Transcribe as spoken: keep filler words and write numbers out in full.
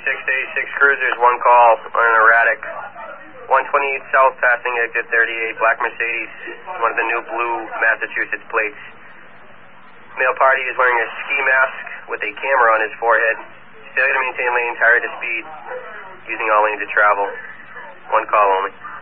six to eighty-six cruisers, one call on an erratic. one twenty-eight south, passing exit thirty-eight, black Mercedes, one of the new blue Massachusetts plates. Male party is wearing a ski mask with a camera on his forehead. Failure to maintain lane, tired to speed, using all lanes of travel. One call only.